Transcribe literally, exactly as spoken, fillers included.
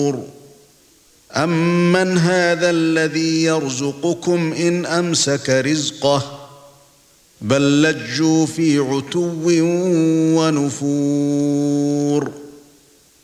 أَمَّنْ هَذَا الَّذِي يَرْزُقُكُمْ إِنْ أَمْسَكَ رِزْقَهُ بَل لَّجُّوا فِي عُتُوٍّ وَنُفُورٍ